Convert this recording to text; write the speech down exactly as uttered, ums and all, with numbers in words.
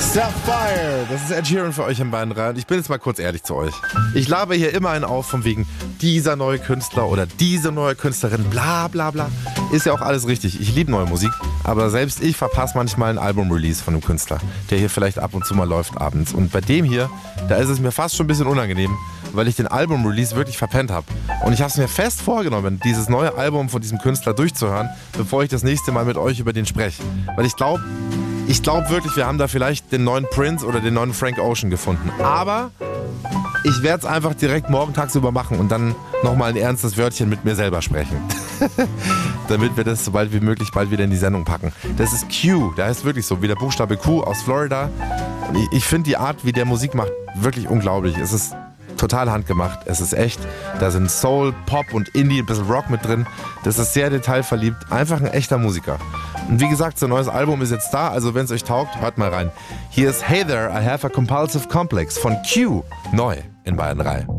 Sapphire, das ist Ed Sheeran für euch im Bayern drei. Ich bin jetzt mal kurz ehrlich zu euch. Ich laber hier immer einen auf von wegen dieser neue Künstler oder diese neue Künstlerin, bla bla bla. Ist ja auch alles richtig. Ich liebe neue Musik, aber selbst ich verpasse manchmal ein Album-Release von einem Künstler, der hier vielleicht ab und zu mal läuft abends. Und bei dem hier, da ist es mir fast schon ein bisschen unangenehm, weil ich den Album-Release wirklich verpennt habe. Und ich habe es mir fest vorgenommen, dieses neue Album von diesem Künstler durchzuhören, bevor ich das nächste Mal mit euch über den spreche. Weil ich glaube, Ich glaube wirklich, wir haben da vielleicht den neuen Prince oder den neuen Frank Ocean gefunden. Aber ich werde es einfach direkt morgen tagsüber machen und dann nochmal ein ernstes Wörtchen mit mir selber sprechen. Damit wir das so bald wie möglich bald wieder in die Sendung packen. Das ist Q, der heißt wirklich so, wie der Buchstabe Q aus Florida. Ich, ich finde die Art, wie der Musik macht, wirklich unglaublich. Es ist total handgemacht, es ist echt. Da sind Soul, Pop und Indie, ein bisschen Rock mit drin. Das ist sehr detailverliebt, einfach ein echter Musiker. Und wie gesagt, sein neues Album ist jetzt da, also wenn es euch taugt, hört mal rein. Hier ist Hey There, I Have a Compulsive Complex von Q, neu in Bayern drei.